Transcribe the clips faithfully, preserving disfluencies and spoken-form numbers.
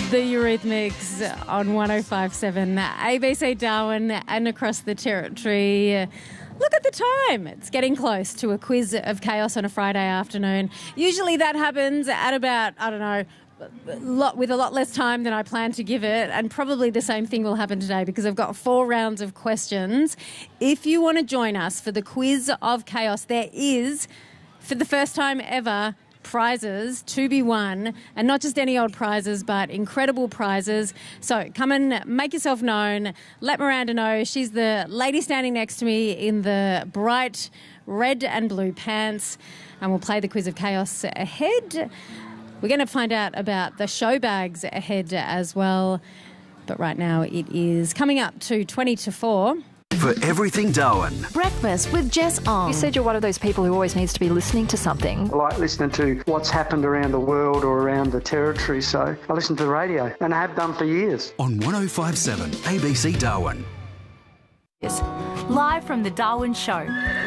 The Eurythmics on one oh five point seven A B C Darwin and across the territory. Look at the time. It's getting close to a quiz of chaos on a Friday afternoon. Usually that happens at about, I don't know, lot, with a lot less time than I plan to give it, and probably the same thing will happen today because I've got four rounds of questions. If you want to join us for the quiz of chaos, there is, for the first time ever, prizes to be won, and not just any old prizes but incredible prizes. So come and make yourself known. Let Miranda know. She's the lady standing next to me in the bright red and blue pants, and we'll play the quiz of chaos ahead. We're going to find out about the show bags ahead as well, but right now it is coming up to twenty to four. For everything Darwin. Breakfast with Jess Ong. You said you're one of those people who always needs to be listening to something. I like listening to what's happened around the world or around the territory, so I listen to the radio, and I have done for years. On one oh five point seven A B C Darwin. Yes. Live from the Darwin Show.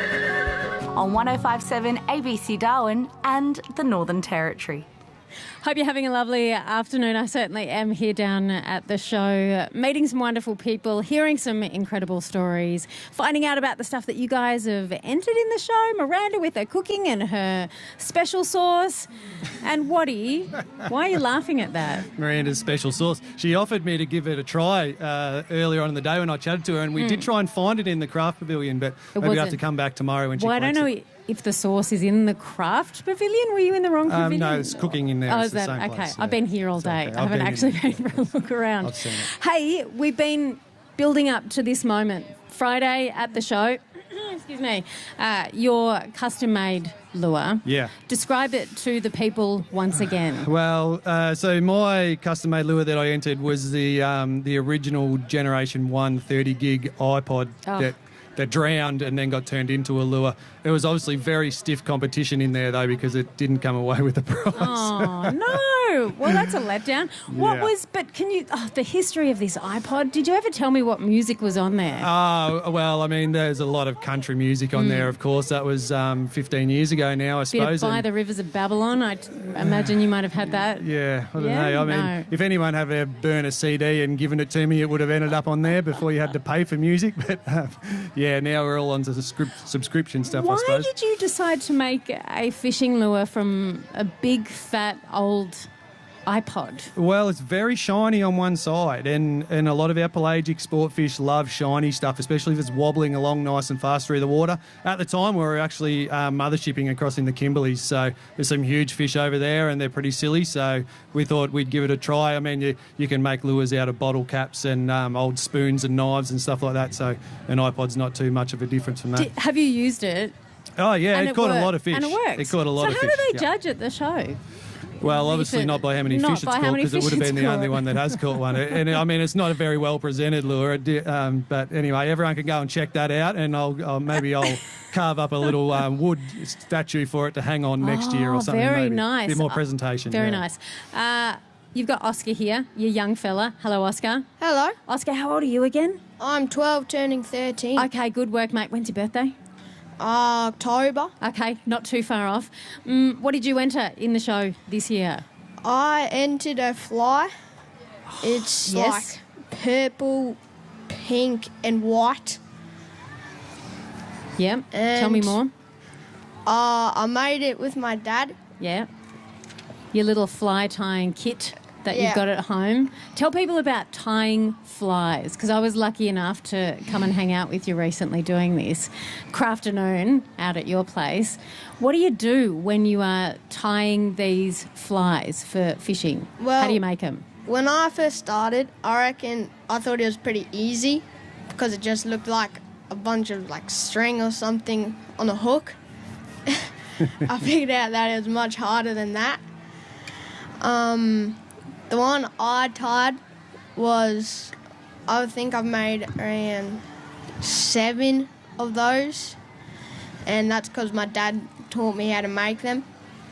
On one oh five point seven A B C Darwin and the Northern Territory. Hope you're having a lovely afternoon. I certainly am here down at the show, meeting some wonderful people, hearing some incredible stories, finding out about the stuff that you guys have entered in the show. Miranda with her cooking and her special sauce. And Waddy, why are you laughing at that? Miranda's special sauce. She offered me to give it a try uh, earlier on in the day when I chatted to her, and we mm. did try and find it in the craft pavilion, but it maybe we'll have to come back tomorrow when she well, I don't know it. if the sauce is in the craft pavilion. Were you in the wrong um, pavilion? No, it's cooking in there. Oh, it's is that the same okay? place, I've yeah. been here all day. Okay. I haven't been actually in... been for a look around. I've seen it. Hey, we've been building up to this moment. Friday at the show. Excuse me. Uh, your custom-made lure. Yeah. Describe it to the people once again. Well, uh, so my custom-made lure that I entered was the um, the original Generation One thirty gig iPod Oh. that that drowned and then got turned into a lure. It was obviously very stiff competition in there though because it didn't come away with the prize. Oh no! Well, that's a letdown. What Yeah. was? But can you? Oh, the history of this iPod. Did you ever tell me what music was on there? Oh, well, I mean, there's a lot of country music on mm. there, of course. That was um, fifteen years ago now, I Bit suppose. of By the Rivers of Babylon. I t- imagine you might have had that. Yeah, I don't Yeah? know. I mean, No. if anyone had ever burned a C D and given it to me, it would have ended up on there before you had to pay for music. But um, yeah, now we're all onto the script, subscription stuff, Why I suppose. did you decide to make a fishing lure from a big, fat, old iPod? Well, it's very shiny on one side, and, and a lot of our pelagic sport fish love shiny stuff, especially if it's wobbling along nice and fast through the water. At the time, we were actually uh, mothershipping across in the Kimberleys, so there's some huge fish over there, and they're pretty silly, so we thought we'd give it a try. I mean, you, you can make lures out of bottle caps and um, old spoons and knives and stuff like that, so an iPod's not too much of a difference from that. Did, have you used it? Oh, yeah, And it, it caught worked. a lot of fish. And it works. It caught a lot so of fish. So how do they yeah. judge at the show? Well, obviously not by how many Not fish it's by how caught, many because it fish would have it's been the caught. only one that has caught one. And I mean, it's not a very well presented lure. It di- Um, but anyway, everyone can go and check that out, and I'll, I'll maybe I'll carve up a little um, wood statue for it to hang on next oh, year or something. Very maybe. nice. A bit more presentation. Very yeah. nice. Uh, you've got Oscar here, your young fella. Hello, Oscar. Hello. Oscar, how old are you again? I'm twelve, turning thirteen. Okay, good work, mate. When's your birthday? Uh, October. Okay, not too far off. Mm, what did you enter in the show this year? I entered a fly. It's Yes. like purple, pink, and white. Yeah. Tell me And- more. Uh, I made it with my dad. Yeah. Your little fly tying kit that Yeah. you've got at home. Tell people about tying flies, because I was lucky enough to come and hang out with you recently doing this crafternoon out at your place. What do you do when you are tying these flies for fishing? Well- How do you make them? When I first started, I reckon I thought it was pretty easy because it just looked like a bunch of like string or something on a hook. I figured out that it was much harder than that. Um, the one I tied was, I think I've made around seven of those, and that's because my dad taught me how to make them.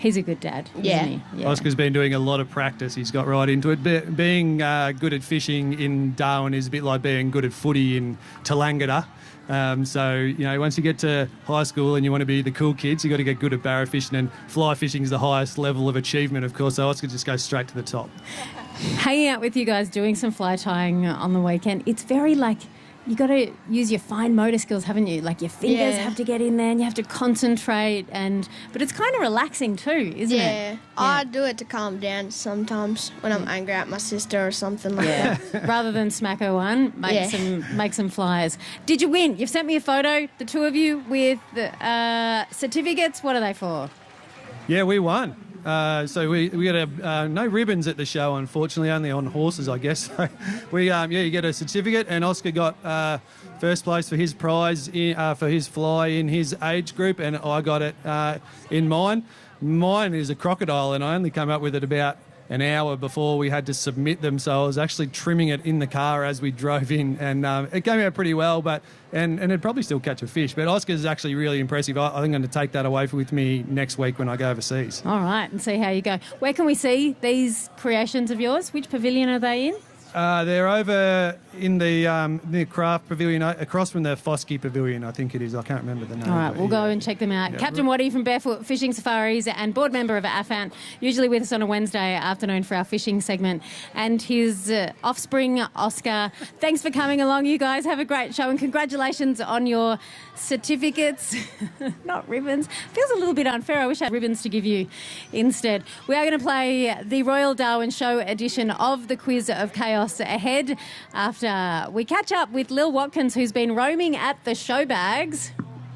He's a good dad, Yeah. isn't he? Oscar's been doing a lot of practice. He's got right into it. Be- being uh, good at fishing in Darwin is a bit like being good at footy in Tallangatta. Um, so, you know, once you get to high school and you want to be the cool kids, you've got to get good at barra fishing, and fly fishing is the highest level of achievement, of course, so Oscar just goes straight to the top. Hanging out with you guys, doing some fly tying on the weekend, it's very like, you got to use your fine motor skills, haven't you? Like your fingers Yeah. have to get in there and you have to concentrate, and but it's kind of relaxing too, isn't Yeah. it? I do it to calm down sometimes when I'm angry at my sister or something like Yeah. that. Rather than smack her one, make Yeah. some make some flyers. Did you win? You've sent me a photo, the two of you, with uh, certificates. What are they for? Yeah, we won. Uh, so we we got a, uh, no ribbons at the show, unfortunately, only on horses, I guess. So we um, yeah, you get a certificate, and Oscar got uh, first place for his prize in, uh, for his fly in his age group, and I got it uh, in mine. Mine is a crocodile, and I only came up with it about an hour before we had to submit them, so I was actually trimming it in the car as we drove in, and um, it came out pretty well, but and, and it'd probably still catch a fish. But Oscar's actually really impressive. I, I think I'm going to take that away with me next week when I go overseas. All right, and see how you go. Where can we see these creations of yours? Which pavilion are they in? Uh, they're over in the um, the craft pavilion, uh, across from the Foskey Pavilion, I think it is. I can't remember the name. All right, but we'll yeah. go and check them out. Yeah. Captain Waddy from Barefoot Fishing Safaris and board member of A F A N, usually with us on a Wednesday afternoon for our fishing segment, and his uh, offspring, Oscar. Thanks for coming along, you guys. Have a great show, and congratulations on your certificates. Not ribbons. Feels a little bit unfair. I wish I had ribbons to give you instead. We are going to play the Royal Darwin Show edition of the Quiz of Chaos ahead after we catch up with Lil Watkins, who's been roaming at the show bags.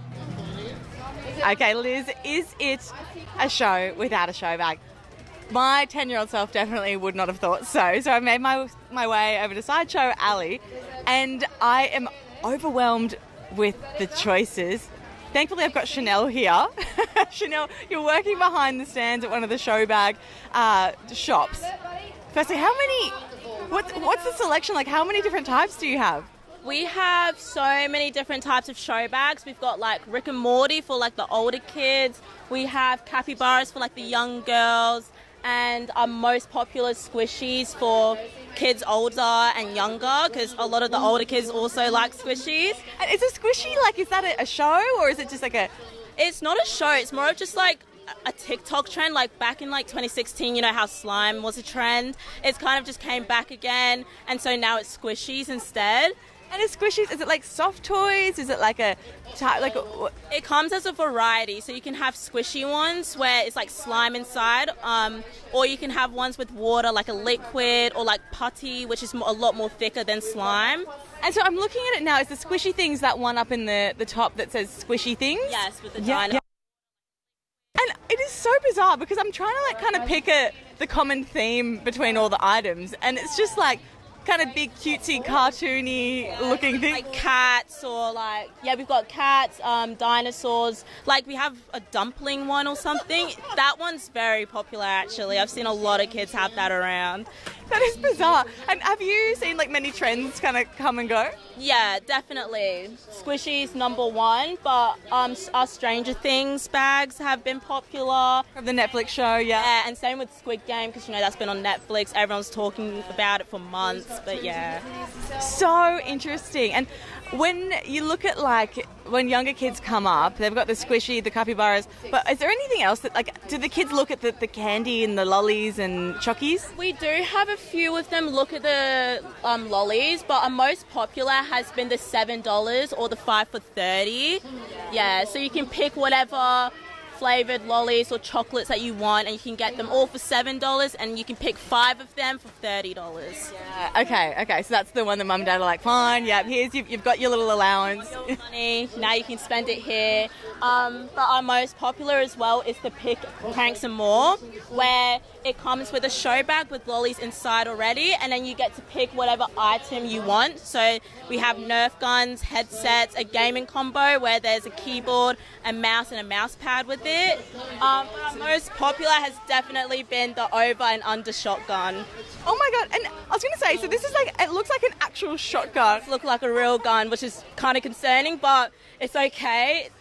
Okay, Liz, is it a show without a show bag? My ten-year-old self definitely would not have thought so. So I made my my way over to Sideshow Alley, and I am overwhelmed with the choices. Thankfully, I've got Chanel here. Chanel, you're working behind the stands at one of the show bag uh, shops. Firstly, how many... What, what's the selection like? How many different types do you have? We have so many different types of show bags. We've got like Rick and Morty for like the older kids. We have capybaras for like the young girls. And our most popular squishies for kids older and younger, because a lot of the older kids also like squishies. And is a squishy, like, is that a, a show, or is it just like a... It's not a show. It's more of just like a TikTok trend. Like back in like twenty sixteen, you know how slime was a trend? It's kind of just came back again. And so now it's squishies instead. And is squishies, is it like soft toys? Is it like a type, like a... It comes as a variety, so you can have squishy ones where it's like slime inside, um, or you can have ones with water, like a liquid, or like putty, which is a lot more thicker than slime. And so I'm looking at it now. Is the squishy things that one up in the, the top that says squishy things? Yes, with the Yeah, dino. yeah. And it is so bizarre because I'm trying to like kind of pick a the common theme between all the items, and it's just like kind of big, cutesy, cartoony looking things. Like cats or like, yeah, we've got cats, um, dinosaurs. Like we have a dumpling one or something. That one's very popular actually. I've seen a lot of kids have that around. That is bizarre. And have you seen like many trends kind of come and go? Yeah, definitely. Squishy's number one, but um, our Stranger Things bags have been popular. From the Netflix show, yeah. Yeah, and same with Squid Game, because, you know, that's been on Netflix. Everyone's talking about it for months, but yeah. So interesting. And when you look at, like, when younger kids come up, they've got the squishy, the capybaras, but is there anything else that, like, do the kids look at the, the candy and the lollies and chockies? We do have a few of them look at the um, lollies, but our most popular has been the seven dollars or the five for thirty. Yeah, so you can pick whatever flavoured lollies or chocolates that you want, and you can get them all for seven dollars, and you can pick five of them for thirty dollars. Yeah, okay, okay, so that's the one that mum and dad are like, fine, yeah, here's, you've, you've got your little allowance. Your money, now you can spend it here. Um, but our most popular as well is the Pick, Pranks and More, where it comes with a show bag with lollies inside already, and then you get to pick whatever item you want. So we have Nerf guns, headsets, a gaming combo where there's a keyboard, a mouse, and a mouse pad with it. Um, but our most popular has definitely been the over and under shotgun. Oh my god, and I was going to say, so this is like, it looks like an actual shotgun. It looks like a real gun, which is kind of concerning, but it's okay. Luckily, it's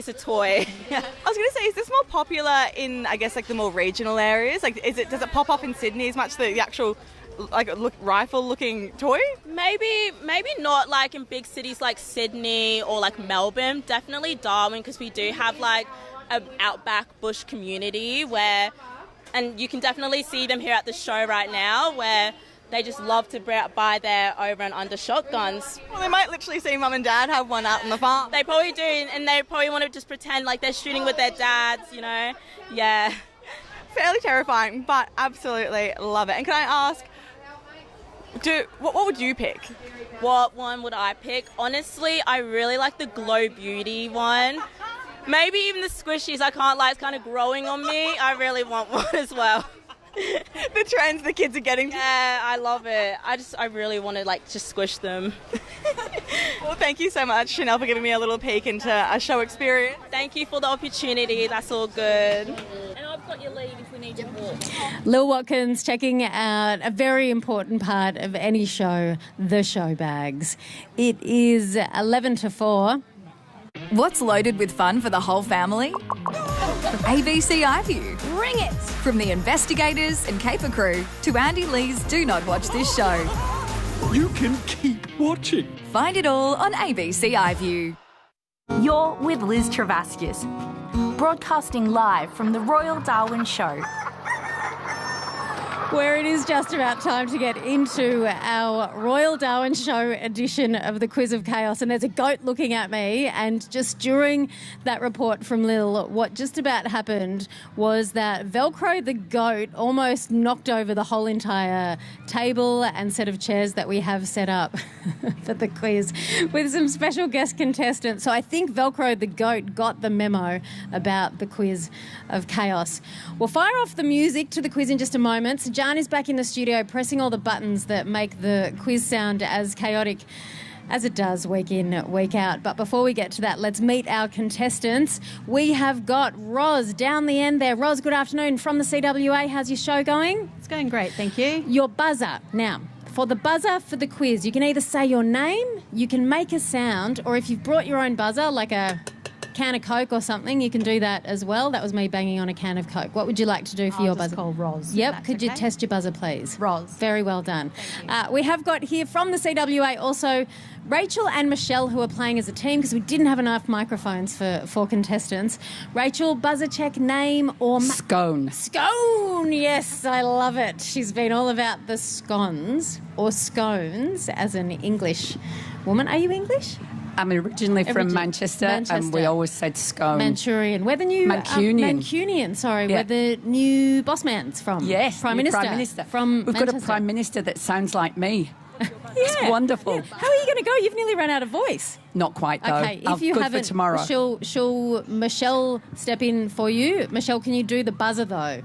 a toy. I was going to say, is this more popular in, I guess, like the more regional areas? Like, is it does it pop up in Sydney as much, the, the actual like look, rifle-looking toy? Maybe, maybe not like in big cities like Sydney or like Melbourne. Definitely Darwin, because we do have like an outback bush community where, and you can definitely see them here at the show right now, where they just love to buy their over and under shotguns. Well, they might literally see mum and dad have one out on the farm. They probably do, and they probably want to just pretend like they're shooting with their dads, you know? Yeah. Fairly terrifying, but absolutely love it. And can I ask, do what, what would you pick? What one would I pick? Honestly, I really like the Glow Beauty one. Maybe even the squishies, I can't lie, it's kind of growing on me. I really want one as well. The trends the kids are getting to. Yeah, I love it. I just, I really want to like just squish them. Well, thank you so much, Chanel, for giving me a little peek into a show experience. Thank you for the opportunity. That's all good. And I've got your lead if we need your walk. Lil Watkins checking out a very important part of any show, the show bags. It is eleven to four. What's loaded with fun for the whole family? A B C iView. Bring it! From the investigators and caper crew to Andy Lee's Do Not Watch This Show. You can keep watching. Find it all on A B C iView. You're with Liz Travascus, broadcasting live from the Royal Darwin Show. Where it is just about time to get into our Royal Darwin Show edition of the Quiz of Chaos. And there's a goat looking at me. And just during that report from Lil, what just about happened was that Velcro the goat almost knocked over the whole entire table and set of chairs that we have set up for the quiz with some special guest contestants. So I think Velcro the goat got the memo about the Quiz of Chaos. We'll fire off the music to the quiz in just a moment. So Jan is back in the studio pressing all the buttons that make the quiz sound as chaotic as it does week in, week out. But before we get to that, let's meet our contestants. We have got Roz down the end there. Roz, good afternoon from the C W A. How's your show going? It's going great, thank you. Your buzzer. Now, for the buzzer for the quiz, you can either say your name, you can make a sound, or if you've brought your own buzzer, like a can of Coke or something, you can do that as well. That was me banging on a can of Coke. What would you like to do for I'll your just buzzer? call Roz. Yep. Could okay. you test your buzzer, please? Roz. Very well done. Uh, we have got here from the C W A also Rachel and Michelle, who are playing as a team because we didn't have enough microphones for, for contestants. Rachel, buzzer check, name or... Ma- Scone. Scone, yes, I love it. She's been all about the scones, or scones, as an English woman. Are you English? I'm originally from Origin- Manchester, Manchester, and we always said scone. Manchurian. We're the new... Mancunian. Uh, Mancunian, sorry. Yeah. We're the new boss man's from. Yes, Prime new Minister. Prime Minister. From We've Manchester. got a Prime Minister that sounds like me. It's Yeah. wonderful. Yeah. How are you going to go? You've nearly run out of voice. Not quite, though. Okay, if I'm you good haven't, for tomorrow. Shall, shall Michelle step in for you? Michelle, can you do the buzzer, though?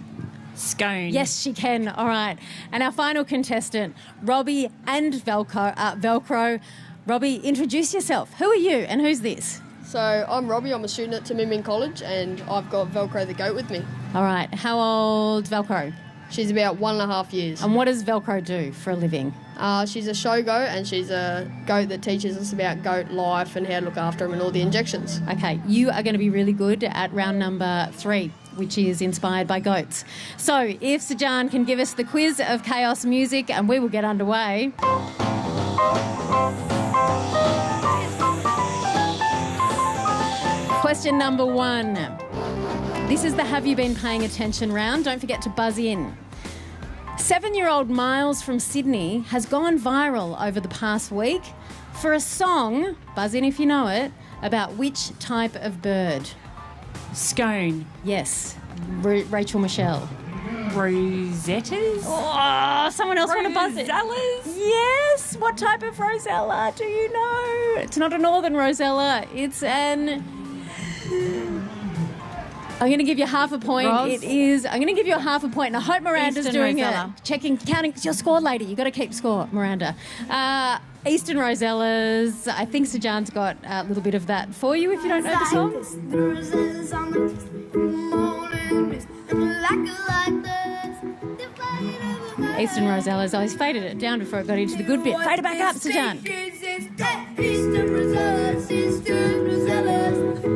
Scone. Yes, she can. All right. And our final contestant, Robbie and Velcro. Uh, Velcro. Robbie, introduce yourself. Who are you and who's this? So I'm Robbie, I'm a student at Timiming College and I've got Velcro the goat with me. All right. How old Velcro? She's about one and a half years. And what does Velcro do for a living? Uh, she's a show goat and she's a goat that teaches us about goat life and how to look after them and all the injections. Okay, you are going to be really good at round number three, which is inspired by goats. So if Sajan can give us the quiz of chaos music and we will get underway. Question number one. This is the Have You Been Paying Attention round. Don't forget to buzz in. Seven-year-old Miles from Sydney has gone viral over the past week for a song, buzz in if you know it, about which type of bird? Scone. Yes. R- Rachel Michelle. Rosettas? Oh, someone else want to buzz it? Rosellas? Yes. What type of rosella do you know? It's not a northern rosella. It's an... I'm going to give you half a point. Ros? It is... I'm going to give you a half a point, and I hope Miranda's Eastern doing Rosella. it. Checking, counting. It's your score, lady. You've got to keep score, Miranda. Uh, Eastern Rosellas. I think Sajan's got a little bit of that for you if you don't know the song. Eastern Rosellas. I always faded it down before it got into the good bit. Fade it back up, Sajan.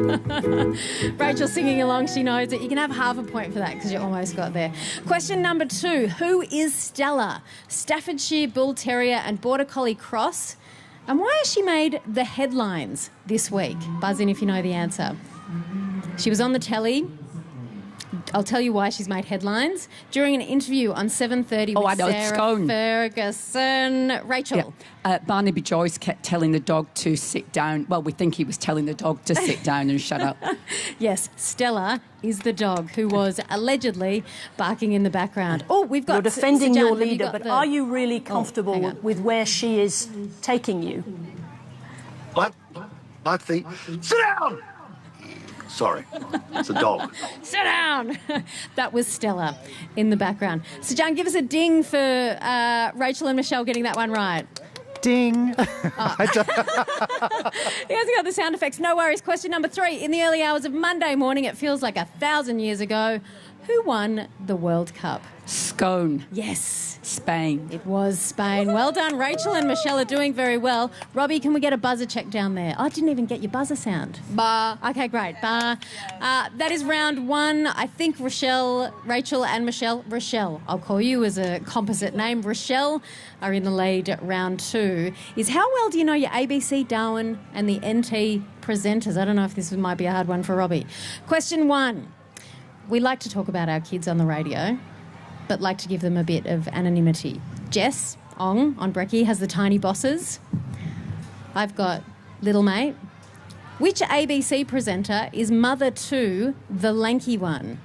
Rachel singing along, she knows it. You can have half a point for that because you almost got there. Question number two. Who is Stella? Staffordshire Bull Terrier and Border Collie cross. And why has she made the headlines this week? Buzz in if you know the answer. She was on the telly. I'll tell you why she's made headlines. During an interview on seven thirty Oh, with I know, it's Sarah Scone. Ferguson. Rachel. Yeah. Uh, Barnaby Joyce kept telling the dog to sit down. Well, we think he was telling the dog to sit down and shut up. Yes, Stella is the dog who was allegedly barking in the background. Oh, we've got... You're defending Sir Jan, your have you leader, got but the- are you really comfortable hang on. with where she is taking you? I, I think... Sit down! Sorry, it's a dog. Sit down! That was Stella in the background. So, Jan, give us a ding for uh, Rachel and Michelle getting that one right. Ding. Oh. He hasn't got the sound effects. No worries. Question number three. In the early hours of Monday morning, it feels like a thousand years ago, who won the World Cup? Scone. Yes. Spain. It was Spain. Well done. Rachel and Michelle are doing very well. Robbie, can we get a buzzer check down there? I didn't even get your buzzer sound. Bar. Okay, great. Bar. Uh, that is round one. I think Rochelle, Rachel and Michelle, Rochelle, I'll call you as a composite name, Rochelle, are in the lead. Round two is how well do you know your A B C, Darwin and the N T presenters? I don't know if this might be a hard one for Robbie. Question one. We like to talk about our kids on the radio, but like to give them a bit of anonymity. Jess Ong on Brekkie has the tiny bosses. I've got little mate. Which A B C presenter is mother to the lanky one?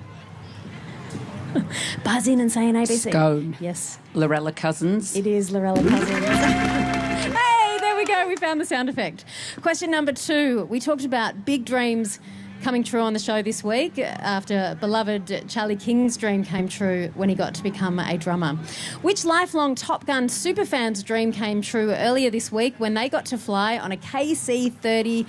Buzz in and say an A B C. Scone. Yes. Lorella Cousins. It is Lorella Cousins. Hey, there we go. We found the sound effect. Question number two. We talked about big dreams coming true on the show this week after beloved Charlie King's dream came true when he got to become a drummer. Which lifelong Top Gun superfan's dream came true earlier this week when they got to fly on a K C thirty